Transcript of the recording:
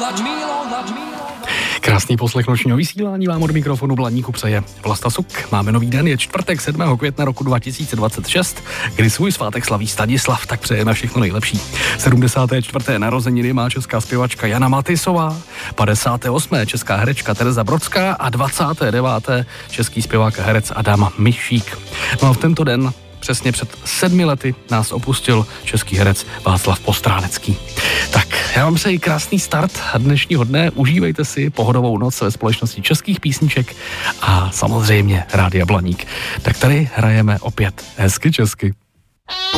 Krásný poslech nočního vysílání vám od mikrofonu Blaníku přeje Vlasta Suk. Máme nový den, je čtvrtek 7. května roku 2026, kdy svůj svátek slaví Stanislav, tak přejeme všechno nejlepší. 74. narozeniny má česká zpěvačka Jana Matysová, 58. česká herečka Tereza Brodská a 29. český zpěvák a herec Adam Mišík. No a v tento den přesně před 7 lety nás opustil český herec Václav Postránecký. Tak, já vám přeji krásný start dnešního dne, užívejte si pohodovou noc ve společnosti českých písniček a samozřejmě Rádia Blaník. Tak tady hrajeme opět hezky česky.